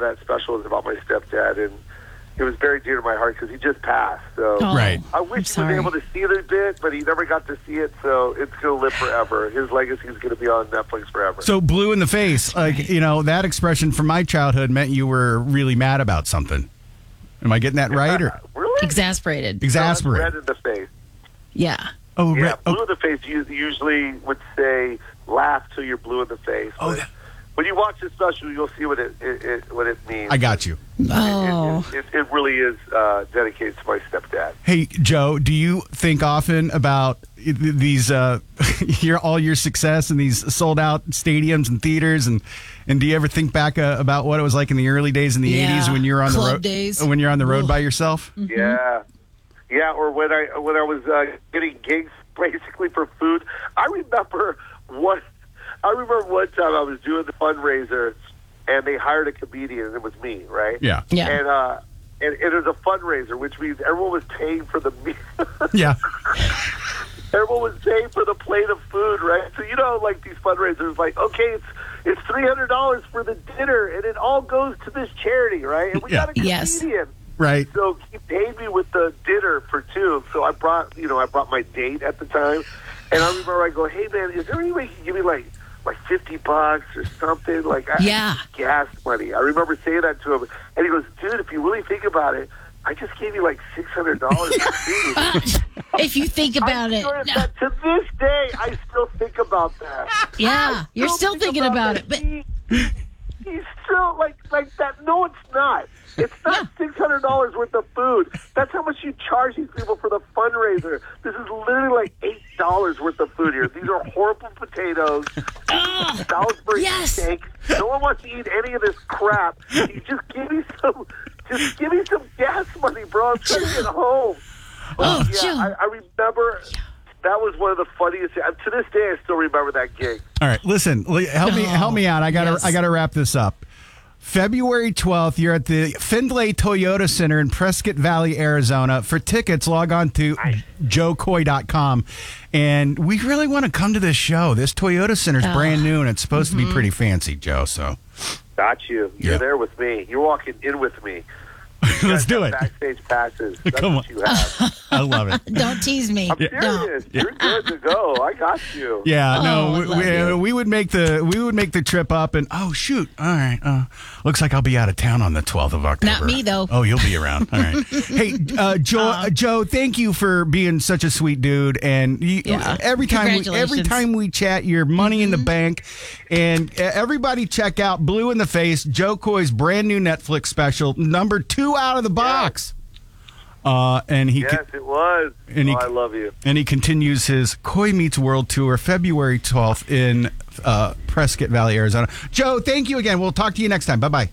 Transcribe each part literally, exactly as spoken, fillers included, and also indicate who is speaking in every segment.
Speaker 1: that special was about my stepdad, and it was very dear to my heart because he just passed. So
Speaker 2: oh,
Speaker 3: right.
Speaker 1: I wish he was able to see it a bit, but he never got to see it, so it's going to live forever. His legacy is going to be on Netflix forever.
Speaker 3: So blue in the face, like, you know, that expression from my childhood meant you were really mad about something. Am I getting that right? Or
Speaker 1: really?
Speaker 2: Exasperated.
Speaker 3: Exasperated.
Speaker 1: No, red in the face.
Speaker 2: Yeah.
Speaker 3: Oh,
Speaker 1: Yeah,
Speaker 3: red.
Speaker 1: blue
Speaker 3: Oh,
Speaker 1: in the face you usually would say, laugh till you're blue in the face.
Speaker 3: oh
Speaker 1: But
Speaker 3: that,
Speaker 1: when you watch this special, you'll see what it, it, it what it means.
Speaker 3: I got you.
Speaker 2: Oh.
Speaker 1: It, it, it, it really is uh, dedicated to my stepdad.
Speaker 3: Hey, Joe, do you think often about these, uh, your all your success in these sold out stadiums and theaters, and and do you ever think back uh, about what it was like in the early days in the
Speaker 2: Yeah.
Speaker 3: eighties when you were on
Speaker 2: Club
Speaker 3: the road?
Speaker 2: days.
Speaker 3: When you're on the road
Speaker 2: Ooh.
Speaker 3: by yourself?
Speaker 2: Mm-hmm.
Speaker 1: Yeah, yeah. Or when I when I was uh, getting gigs basically for food. I remember one. I remember one time I was doing the fundraiser, and they hired a comedian, and it was me, right?
Speaker 3: Yeah.
Speaker 2: Yeah.
Speaker 1: And uh, and it was a fundraiser, which means everyone was paying for the meal.
Speaker 3: Yeah.
Speaker 1: Everyone was paying for the plate of food, right? So you know, like these fundraisers, like okay, it's it's three hundred dollars for the dinner, and it all goes to this charity, right? And we
Speaker 3: Yeah.
Speaker 1: got a
Speaker 2: Yes.
Speaker 1: comedian.
Speaker 3: Right.
Speaker 1: So he paid me with the dinner for two. So I brought, you know, I brought my date at the time, and I remember I go, hey man, is there any way you can give me like like fifty bucks or something? Like I
Speaker 2: Yeah.
Speaker 1: gas money. I remember saying that to him, and he goes, dude, if you really think about it, I just gave you like six hundred dollars for food.
Speaker 2: If you think about
Speaker 1: I
Speaker 2: it.
Speaker 1: swear
Speaker 2: No.
Speaker 1: that to this day, I still think about that.
Speaker 2: Yeah.
Speaker 1: I
Speaker 2: You're still
Speaker 1: think
Speaker 2: thinking about it.
Speaker 1: that.
Speaker 2: But
Speaker 1: He, he's still like like that. No, it's not. It's not six hundred dollars worth of food. That's how much you charge these people for the fundraiser. This is literally like eight dollars worth of food here. These are horrible potatoes, Salisbury
Speaker 2: yes.
Speaker 1: steak. No one wants to eat any of this crap. You just give me some, just give me some gas money, bro. I'm trying to get home. But
Speaker 2: Oh,
Speaker 1: yeah,
Speaker 2: Joe.
Speaker 1: I, I remember. That was one of the funniest. To this day, I still remember that gig.
Speaker 3: All right, listen, li- help me,
Speaker 2: Oh,
Speaker 3: help me out. I gotta,
Speaker 2: yes.
Speaker 3: I gotta wrap this up. February twelfth, you're at the Findlay Toyota Center in Prescott Valley, Arizona. For tickets, log on to joe coy dot com. And we really want to come to this show. This Toyota Center's
Speaker 2: Oh.
Speaker 3: brand new, and it's supposed
Speaker 2: Mm-hmm.
Speaker 3: to be pretty fancy, Joe. So
Speaker 1: Got you. You're
Speaker 3: Yeah.
Speaker 1: there with me. You're walking in with me.
Speaker 3: let's do it.
Speaker 1: Backstage passes. That's
Speaker 3: Come
Speaker 1: what
Speaker 3: on.
Speaker 1: you have.
Speaker 3: I love it.
Speaker 2: don't tease me.
Speaker 1: I'm
Speaker 2: No.
Speaker 1: serious. You're good to go. I got you.
Speaker 3: Yeah,
Speaker 2: Oh, I
Speaker 3: no,
Speaker 2: love
Speaker 3: we,
Speaker 2: you.
Speaker 3: we, we would make the we would make the trip up, and oh shoot, all right, uh, looks like I'll be out of town on the twelfth of October.
Speaker 2: Not me, though.
Speaker 3: Oh, you'll be around. All right. Hey, uh, Joe, uh, Joe, thank you for being such a sweet dude, and you,
Speaker 2: Yeah.
Speaker 3: every time we, every
Speaker 2: Congratulations.
Speaker 3: time we chat, you're money in the bank, and uh, everybody check out Blue in the Face, Joe Coy's brand new Netflix special, number two out of the box. Uh, and he
Speaker 1: Yes, it was.
Speaker 3: And he-
Speaker 1: oh, I love you.
Speaker 3: and he continues his Coy Meets World Tour February twelfth in uh, Prescott Valley, Arizona. Joe, thank you again. We'll talk to you next time. Bye-bye.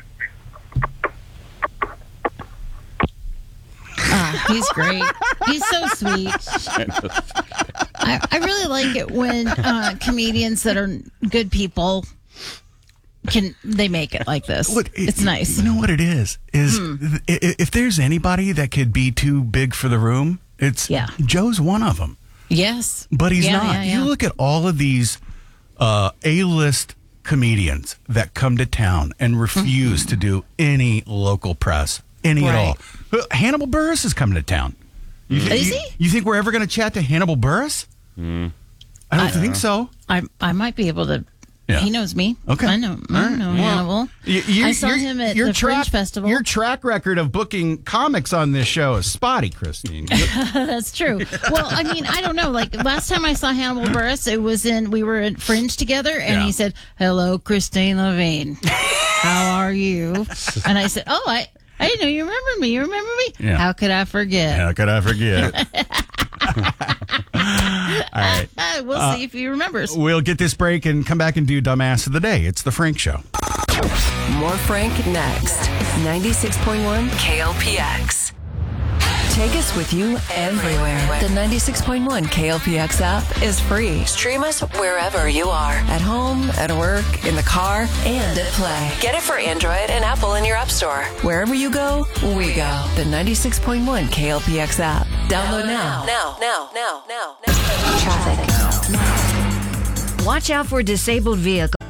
Speaker 2: Ah, he's great. He's so sweet. I, I really like it when uh, comedians that are good people can they make it like this.
Speaker 3: Look, it-
Speaker 2: it's nice.
Speaker 3: You know what it is? Is i- i- if there's anybody that could be too big for the room, it's
Speaker 2: Yeah.
Speaker 3: Joe's one of them.
Speaker 2: Yes,
Speaker 3: But he's
Speaker 2: Yeah,
Speaker 3: not.
Speaker 2: yeah, yeah.
Speaker 3: You look at all of these uh, A-list comedians that come to town and refuse
Speaker 2: Mm-hmm.
Speaker 3: to do any local press, any at
Speaker 2: Right.
Speaker 3: all. Uh, Hannibal Buress is coming to town. You thi-
Speaker 2: Is
Speaker 3: you-
Speaker 2: he?
Speaker 3: You think we're ever going to chat to Hannibal Buress? I don't think so.
Speaker 2: I I might be able to.
Speaker 3: Yeah.
Speaker 2: He knows me.
Speaker 3: Okay.
Speaker 2: I know. I
Speaker 3: All right.
Speaker 2: know
Speaker 3: Well,
Speaker 2: Hannibal.
Speaker 3: Y- you-
Speaker 2: I saw
Speaker 3: your-
Speaker 2: him at
Speaker 3: your
Speaker 2: the
Speaker 3: track,
Speaker 2: Fringe Festival.
Speaker 3: Your track record of booking comics on this show is spotty, Christine.
Speaker 2: That's true. Well, I mean, I don't know. Like last time I saw Hannibal Buress, it was in we were at Fringe together, and
Speaker 3: Yeah.
Speaker 2: he said, "Hello, Christine Levine. How are you?" And I said, "Oh, I." I didn't know you remembered me. You remember me?
Speaker 3: Yeah.
Speaker 2: How could I forget?
Speaker 3: How could I forget? All right.
Speaker 2: we'll
Speaker 3: Uh,
Speaker 2: see if he remembers.
Speaker 3: We'll get this break and come back and do Dumbass of the Day. It's the Frank Show.
Speaker 4: More Frank next. ninety-six point one K L P X. Take us with you everywhere. The ninety-six point one K L P X app is free. Stream us wherever you are. At home, at work, in the car, and at play. Get it for Android and Apple in your app store. Wherever you go, we go. The ninety-six point one K L P X app. Download now. Now, now, now, now. now.
Speaker 5: Traffic. Watch out for disabled vehicles.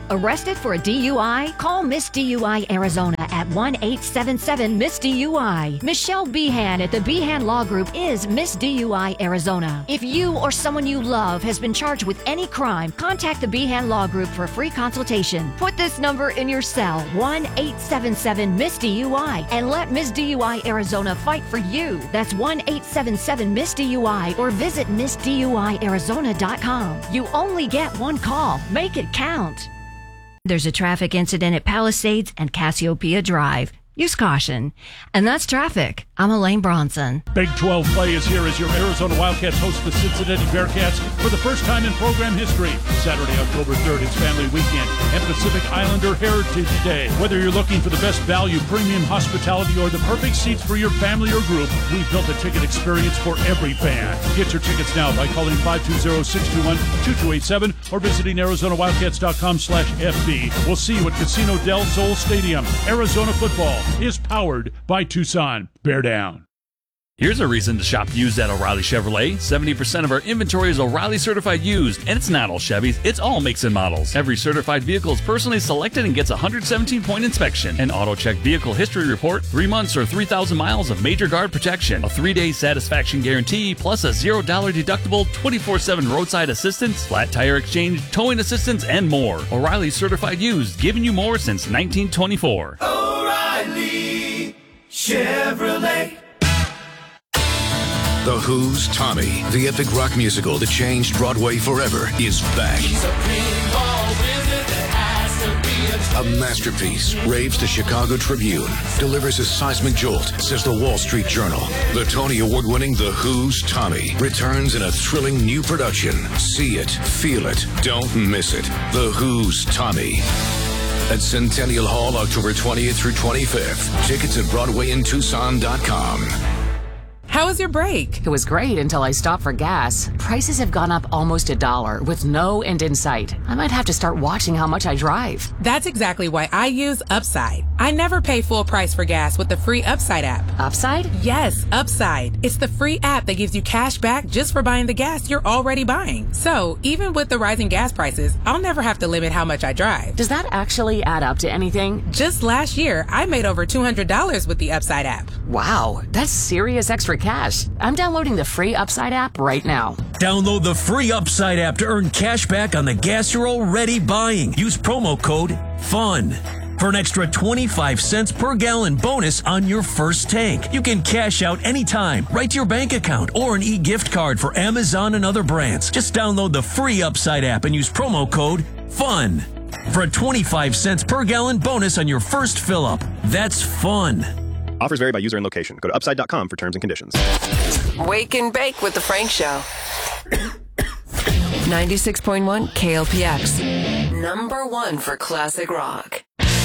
Speaker 5: Arrested for a D U I? Call Miss D U I Arizona at one eight seven seven Miss D U I. Michelle Behan at the Behan Law Group is Miss D U I Arizona. If you or someone you love has been charged with any crime, contact the Behan Law Group for a free consultation. Put this number in your cell, one eight seven seven Miss D U I, and let Miss D U I Arizona fight for you. That's one eight seven seven Miss D U I, or visit miss D U I arizona dot com. You only get one call. Make it count. There's a traffic incident at Palisades and Cassiopeia Drive. Use caution. And that's traffic. I'm Elaine Bronson.
Speaker 6: Big twelve play is here as your Arizona Wildcats host the Cincinnati Bearcats for the first time in program history. Saturday, October third, it's Family Weekend and Pacific Islander Heritage Day. Whether you're looking for the best value, premium hospitality, or the perfect seats for your family or group, we've built a ticket experience for every fan. Get your tickets now by calling five two zero, six two one, two two eight seven or visiting arizona wildcats dot com slash F B. We'll see you at Casino del Sol Stadium. Arizona football is powered by Tucson. Bear down.
Speaker 7: Here's a reason to shop used at O'Reilly Chevrolet. seventy percent of our inventory is O'Reilly certified used, and it's not all Chevys, it's all makes and models. Every certified vehicle is personally selected and gets a one hundred seventeen point inspection, an auto-check vehicle history report, three months or three thousand miles of major guard protection, a three-day satisfaction guarantee, plus a zero dollars deductible, twenty-four seven roadside assistance, flat tire exchange, towing assistance, and more. O'Reilly certified used, giving you more since nineteen twenty-four.
Speaker 8: O'Reilly Chevrolet.
Speaker 9: The Who's Tommy, the epic rock musical that changed Broadway forever, is back.
Speaker 8: He's a pinball wizard that has to be a,
Speaker 9: a masterpiece, raves the Chicago Tribune, delivers a seismic jolt, says the Wall Street Journal. The Tony Award-winning The Who's Tommy returns in a thrilling new production. See it, feel it, don't miss it. The Who's Tommy. At Centennial Hall, October twentieth through twenty-fifth. Tickets at broadway in tucson dot com.
Speaker 10: How was your break?
Speaker 11: It was great until I stopped for gas. Prices have gone up almost a dollar with no end in sight. I might have to start watching how much I drive.
Speaker 10: That's exactly why I use Upside. I never pay full price for gas with the free Upside app.
Speaker 11: Upside?
Speaker 10: Yes, Upside. It's the free app that gives you cash back just for buying the gas you're already buying. So even with the rising gas prices, I'll never have to limit how much I drive.
Speaker 11: Does that actually add up to anything?
Speaker 10: Just last year, I made over two hundred dollars with the Upside app.
Speaker 11: Wow, that's serious extra cash. I'm downloading the free Upside app right now.
Speaker 12: Download the free Upside app to earn cash back on the gas you're already buying. Use promo code FUN for an extra twenty-five cents per gallon bonus on your first tank. You can cash out anytime, right to your bank account, or an e-gift card for Amazon and other brands. Just download the free Upside app and use promo code FUN for a twenty-five cents per gallon bonus on your first fill-up. That's fun.
Speaker 13: Offers vary by user and location. Go to upside dot com for terms and conditions.
Speaker 4: Wake and bake with the Frank Show. ninety-six point one K L P X. Number one for classic rock.